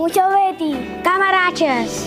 Mucho Betty. Camarachas.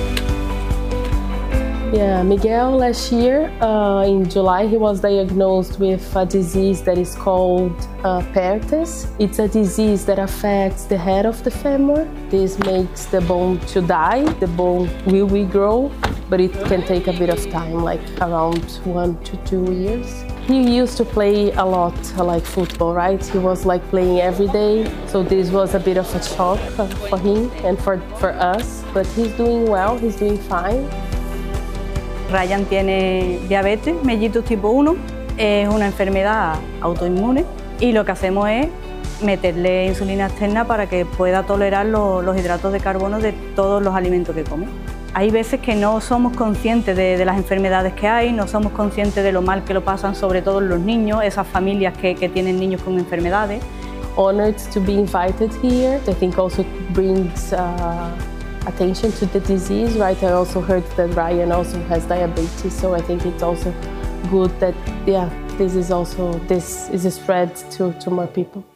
Yeah, Miguel last year, in July, he was diagnosed with a disease that is called Perthes. It's a disease that affects the head of the femur. This makes the bone to die. The bone will regrow, but it can take a bit of time, like around 1 to 2 years. He used to play a lot like football, right? He was like playing every day, so this was a bit of a shock for him and for us, but he's doing well, he's doing fine. Ryan tiene diabetes mellitus tipo 1, es una enfermedad autoinmune y lo que hacemos es meterle insulina externa para que pueda tolerar los hidratos de carbono de todos los alimentos que come. Hay veces que no somos conscientes de las enfermedades que hay, no somos conscientes de lo mal que lo pasan, sobre todo los niños, esas familias que tienen niños con enfermedades. Honored to be invited here. I think also brings attention to the disease, right? I also heard that Ryan also has diabetes, so I think it's also good that, yeah, this is a spread to more people.